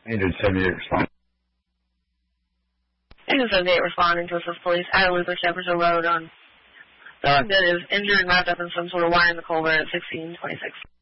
Agent 78 respond. Agent 78 responding to assist police at Luther Jefferson Road on dog that is injured and wrapped up in some sort of wire in the culvert at 1626.